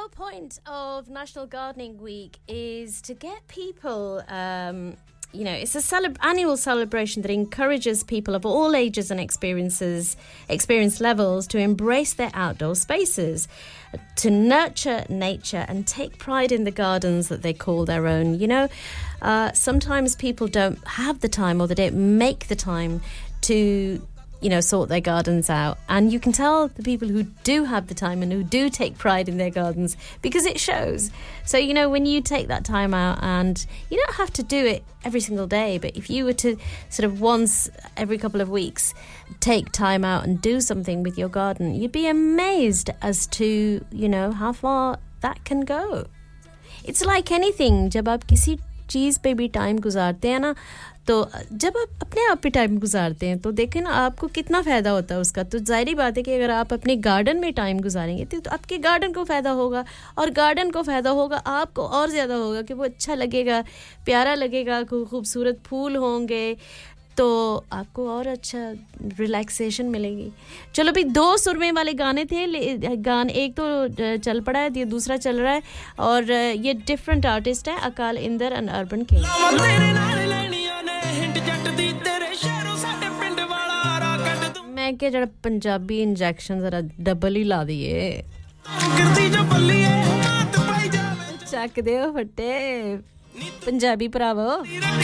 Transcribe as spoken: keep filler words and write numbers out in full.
whole point of National Gardening Week is to get people, um, you know, it's a celeb- annual celebration that encourages people of all ages and experiences, experience levels to embrace their outdoor spaces, to nurture nature and take pride in the gardens that they call their own. You know, uh, sometimes people don't have the time or they don't make the time to, you know, sort their gardens out. And you can tell the people who do have the time and who do take pride in their gardens because it shows. So, you know, when you take that time out, and you don't have to do it every single day, but if you were to sort of once every couple of weeks take time out and do something with your garden, you'd be amazed as to, you know, how far that can go. It's like anything. जब आप किसी चीज़ पे भी time गुजारते हैं ना, तो जब आप अपने आप पे टाइम गुजारते हैं तो देखें ना आपको कितना फ़ायदा होता है उसका. तो ज़ाहिर बात है कि अगर आप अपने गार्डन में टाइम गुजारेंगे तो आपके गार्डन को फ़ायदा होगा, और गार्डन को फ़ायदा होगा आपको और ज़्यादा होगा कि वो अच्छा लगेगा, प्यारा लगेगा, खूबसूरत फूल होंगे, तो आपको और अच्छा रिलैक्सेशन मिलेगी. चलो भी दो सुरमे वाले गाने थे, गान एक तो चल पड़ा है, ये दूसरा चल रहा है, और ये डिफरेंट आर्टिस्ट है, अकाल इंदर एंड अर्बन किंग. मैं क्या जरा पंजाबी इंजेक्शन जरा डबल ही ला दिए, चक दे फटे पंजाबी भरावो.